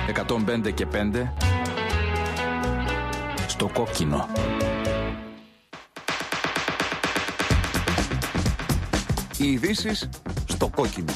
105 και 5 στο κόκκινο. Οι ειδήσεις στο κόκκινο.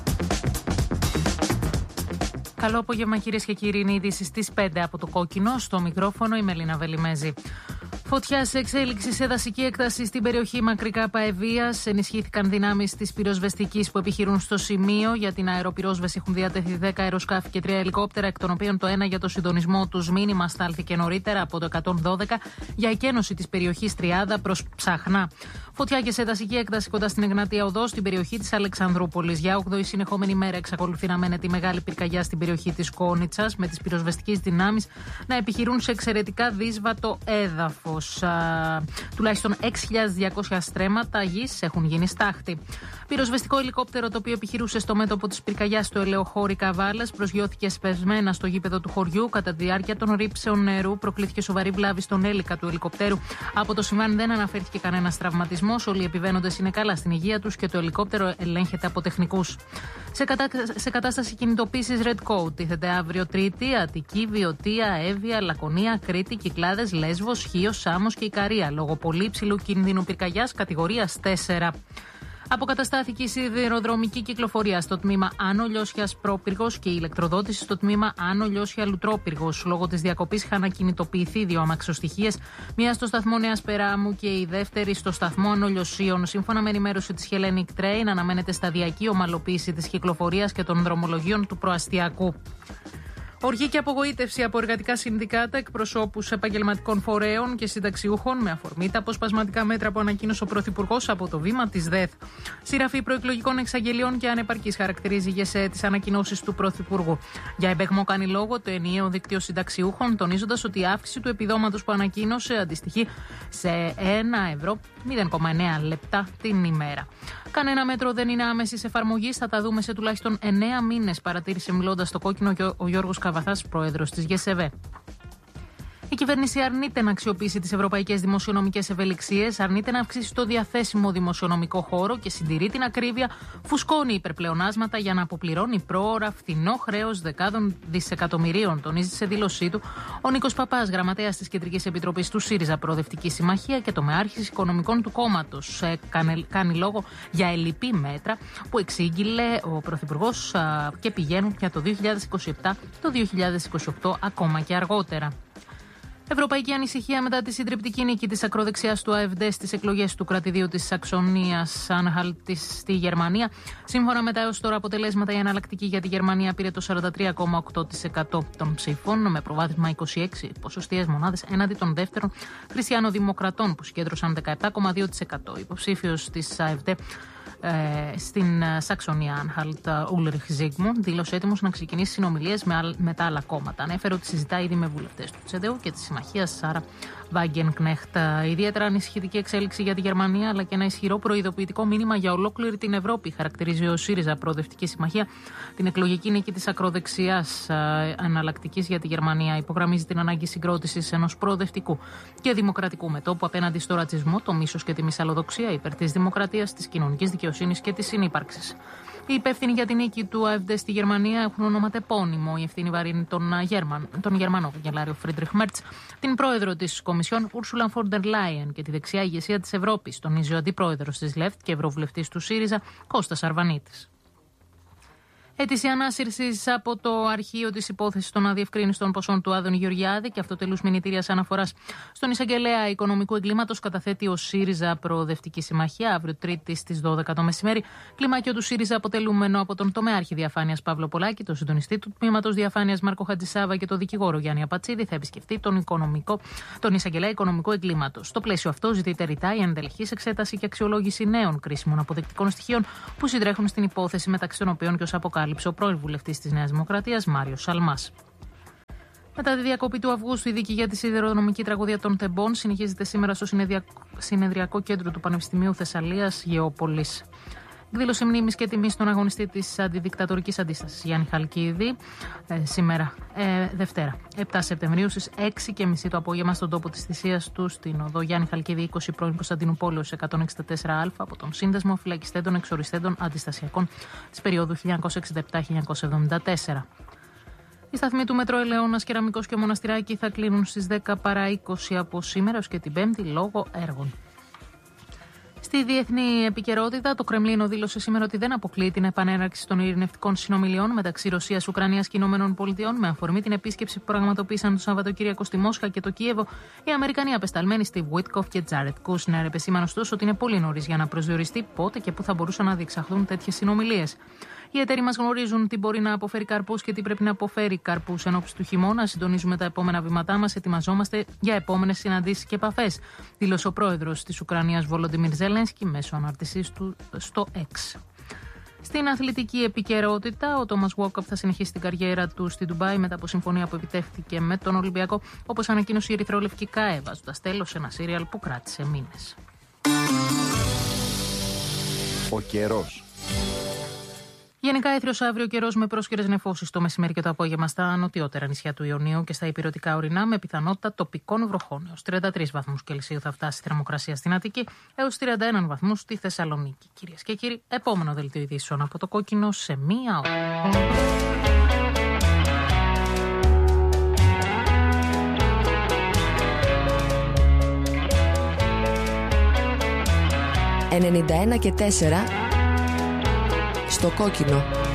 Καλό απόγευμα, κυρίες και κύριοι. Είναι οι ειδήσεις στις 5 από το κόκκινο. Στο μικρόφωνο η Μελίνα Βελιμέζη. Φωτιά σε εξέλιξη σε δασική έκταση στην περιοχή Μακρικά Παεβίας. Ενισχύθηκαν δυνάμεις της πυροσβεστικής που επιχειρούν στο σημείο. Για την αεροπυρόσβεση έχουν διατεθεί 10 αεροσκάφη και 3 ελικόπτερα, εκ των οποίων το ένα για το συντονισμό τους. Μήνυμα στάλθηκε νωρίτερα από το 112 για εκένωση της περιοχής Τριάδα προς Ψαχνά. Φωτιά και σε δασική έκταση κοντά στην Εγνατία Οδό, στην περιοχή της Αλεξανδρούπολης. Για 8η συνεχόμενη μέρα εξακολουθεί να μένεται η μεγάλη πυρκαγιά στην περιοχή της Κόνιτσας, με τις πυροσβεστικές δυνάμεις να επιχειρούν σε εξαιρετικά δύσβατο έδαφος. Τουλάχιστον 6.200 στρέμματα γης έχουν γίνει στάχτη. Πυροσβεστικό ελικόπτερο, το οποίο επιχειρούσε στο μέτωπο της πυρκαγιάς στο ελαιοχώρι Καβάλας, προσγειώθηκε σπευσμένα στο γήπεδο του χωριού. Κατά τη διάρκεια των ρήψεων νερού, προκλήθηκε σοβαρή βλάβη στον έλικα του ελικοπτέρου. Από το συμβάν δεν αναφέρθηκε κανένας τραυματισμός. Όλοι οι επιβαίνοντες είναι καλά στην υγεία τους και το ελικόπτερο ελέγχεται από τεχνικούς. Σε κατάσταση κινητοποίησης Red Coat τίθεται αύριο Τρίτη Αττική, Βιωτία, Εύβοια, Λακωνία, Κρήτη, Κυκλάδες, Λέσβος, Χίος, Σάμος και Ικαρία, λόγω πολύ υψηλού κινδύνου πυρκαγιάς κατηγορίας 4. Αποκαταστάθηκε η σιδηροδρομική κυκλοφορία στο τμήμα Άνω Λιώσιας Πρόπυργος και η ηλεκτροδότηση στο τμήμα Άνω Λιώσια Λουτρόπυργος. Λόγω της διακοπής είχαν ακινητοποιηθεί 2 αμαξοστοιχίες, μία στο σταθμό Νέας Περάμου και η δεύτερη στο σταθμό Άνω Λιωσίων. Σύμφωνα με ενημέρωση της Hellenic Train, αναμένεται σταδιακή ομαλοποίηση της κυκλοφορίας και των δρομολογίων του προαστιακού. Οργή και απογοήτευση από εργατικά συνδικάτα, εκπροσώπους επαγγελματικών φορέων και συνταξιούχων με αφορμή τα αποσπασματικά μέτρα που ανακοίνωσε ο Πρωθυπουργός από το βήμα της ΔΕΘ. Συγγραφή προεκλογικών εξαγγελιών και ανεπαρκής χαρακτηρίζει η ΓΕΣΕ τις ανακοινώσεις του Πρωθυπουργού. Για εμπεγμό κάνει λόγο το ενιαίο δίκτυο συνταξιούχων, τονίζοντας ότι η αύξηση του επιδόματος που ανακοίνωσε αντιστοιχεί σε 1,09 λεπτά την ημέρα. Κανένα μέτρο δεν είναι άμεσης εφαρμογής, θα τα δούμε σε τουλάχιστον 9 μήνες, παρατήρησε μιλώντας στο κόκκινο ο Γιώργος Καβαθάς, πρόεδρος της ΓΕΣΕΒΕ. Η κυβέρνηση αρνείται να αξιοποιήσει τις ευρωπαϊκές δημοσιονομικές ευελιξίες, αρνείται να αυξήσει το διαθέσιμο δημοσιονομικό χώρο και συντηρεί την ακρίβεια, φουσκώνει υπερπλεονάσματα για να αποπληρώνει πρόωρα φθηνό χρέος δεκάδων δισεκατομμυρίων, τονίζει σε δήλωσή του ο Νίκος Παπάς, γραμματέας της Κεντρικής Επιτροπής του ΣΥΡΙΖΑ Προοδευτική Συμμαχία και τομεάρχης οικονομικών του κόμματος. Κάνει λόγο για ελλειπή μέτρα που εξήγηλε ο Πρωθυπουργός και πηγαίνουν για το 2027, το 2028 ακόμα και αργότερα. Ευρωπαϊκή ανησυχία μετά τη συντριπτική νίκη της ακροδεξιάς του ΑΕΦΔ στις εκλογές του κρατηδίου της Σαξονίας Άνχαλτ στη Γερμανία. Σύμφωνα με τα έως τώρα αποτελέσματα, η εναλλακτική για τη Γερμανία πήρε το 43,8% των ψήφων, με προβάδισμα 26 ποσοστιαίες μονάδες έναντι των δεύτερων χριστιανοδημοκρατών που συγκέντρωσαν 17,2%. Υποψήφιος της ΑΕΦΔ στην Σαξονία Άνχαλτ, Ούλριχ Ζίγμουντ, δήλωσε έτοιμος να ξεκινήσει συνομιλίες με τα άλλα κόμματα. Ανέφερε ότι συζητά ήδη με βουλευτές του CDU και της συμμαχίας Σάρα Βάγκενκνέχτ. Ιδιαίτερα ανησυχητική εξέλιξη για τη Γερμανία, αλλά και ένα ισχυρό προειδοποιητικό μήνυμα για ολόκληρη την Ευρώπη, χαρακτηρίζει ο ΣΥΡΙΖΑ Προοδευτική Συμμαχία την εκλογική νίκη της ακροδεξιάς εναλλακτικής για τη Γερμανία. Υπογραμμίζει την ανάγκη συγκρότησης ενός προοδευτικού και δημοκρατικού μετώπου απέναντι στο ρατσισμό, το μίσος και τη μυσαλλοδοξία, υπέρ της δημοκρατίας, της κοινωνικής δικαιοσύνης και της συνύπαρξης. Οι υπεύθυνοι για την νίκη του ΑΕΦΔ στη Γερμανία έχουν ονοματεπώνυμο. Η ευθύνη βαρύνει τον Γερμανό καγκελάριο Φρίντριχ Μέρτς, την πρόεδρο της Κομισιόν Ούρσουλα φον ντερ Λάιεν και τη δεξιά ηγεσία της Ευρώπης, τονίζει ο αντιπρόεδρος της ΛΕΦΤ και ευρωβουλευτής του ΣΥΡΙΖΑ Κώστας Αρβανίτης. Αίτηση ανάσυρσης από το αρχείο της υπόθεσης των αδιευκρίνιστων ποσών του Άδωνη Γεωργιάδη και αυτοτελούς μηνυτήριας αναφοράς στον εισαγγελέα οικονομικού εγκλήματος καταθέτει ο ΣΥΡΙΖΑ Προοδευτική Συμμαχία αύριο Τρίτη στις 12 το μεσημέρι. Κλιμάκιο του ΣΥΡΙΖΑ αποτελούμενο από τον τομεάρχη διαφάνειας Παύλο Πολάκη, τον συντονιστή του τμήματος διαφάνειας Μάρκο Χατζησάβα και τον δικηγόρο Γιάννη Απατσίδη θα επισκεφτεί τον εισαγγελέα οικονομικού εγκλήματος. Στο πλαίσιο αυτό ζητείται ρητά η ενδελεχής εξέταση και αξιολόγηση νέων κρίσιμων αποδεικτικών στοιχείων που συντρέχουν στην υπόθεση, μεταξύ των οποίων και ως αποκάλυψη ο πρώην βουλευτής της Νέας Δημοκρατίας Μάριος Σαλμάς. Μετά τη διακοπή του Αυγούστου, η δίκη για τη σιδηροδρομική τραγωδία των Τεμπών συνεχίζεται σήμερα στο συνεδριακό κέντρο του Πανεπιστημίου Θεσσαλίας Γεώπολης. Εκδήλωση μνήμης και τιμής στον αγωνιστή της αντιδικτατορικής αντίστασης Γιάννη Χαλκίδη, σήμερα, Δευτέρα, 7 Σεπτεμβρίου στις 6:30 το απόγευμα στον τόπο της θυσίας του, στην οδό Γιάννη Χαλκίδη 20 πρώην Κωνσταντινούπολεως 164Α, από τον Σύνδεσμο Φυλακιστέντων Εξοριστέντων Αντιστασιακών της περίοδου 1967-1974. Οι σταθμοί του Μετρό Ελαιώνας, Κεραμικός και Μοναστηράκι θα κλείνουν στις 10 παρά 20 από σήμερα ως και την Πέμπτη λόγω έργων. Στη διεθνή επικαιρότητα, το Κρεμλίνο δήλωσε σήμερα ότι δεν αποκλείει την επανέναρξη των ειρηνευτικών συνομιλιών μεταξύ Ρωσίας, Ουκρανίας και ΗΠΑ με αφορμή την επίσκεψη που πραγματοποίησαν το Σαββατοκύριακο στη Μόσχα και το Κίεβο οι Αμερικανοί απεσταλμένοι Στιβ Βουίτκοφ και Τζάρετ Κούσνερ. Επεσήμανε ωστόσο ότι είναι πολύ νωρίς για να προσδιοριστεί πότε και πού θα μπορούσαν να διεξαχθούν τέτοιες συνομιλίες. Οι εταίροι μας γνωρίζουν τι μπορεί να αποφέρει καρπούς και τι πρέπει να αποφέρει καρπούς εν ώψη του χειμώνα. Συντονίζουμε τα επόμενα βήματά μας, ετοιμαζόμαστε για επόμενες συναντήσεις και επαφές, δήλωσε ο πρόεδρος της Ουκρανίας Βολοντιμίρ Ζελένσκι μέσω ανάρτησής του στο X. Στην αθλητική επικαιρότητα, ο Τόμας Βόκαπ θα συνεχίσει την καριέρα του στη Ντουμπάι μετά από συμφωνία που επιτεύχθηκε με τον Ολυμπιακό, όπως ανακοίνωσε η ερυθρολευκή ΚΑΕ, βάζοντας τέλος σε ένα σύριαλ που κράτησε μήνες. Ο καιρός. Γενικά έθριος αύριο καιρός με πρόσκαιρες νεφώσεις το μεσημέρι και το απόγευμα στα νοτιότερα νησιά του Ιωνίου και στα ηπειρωτικά ορεινά με πιθανότητα τοπικών βροχών. Έως 33 βαθμούς Κελσίου θα φτάσει η θερμοκρασία στην Αττική, έως 31 βαθμούς στη Θεσσαλονίκη. Κυρίες και κύριοι, επόμενο δελτίο ειδήσεων από το Κόκκινο σε μία ώρα. 91 και 4 στο Κόκκινο.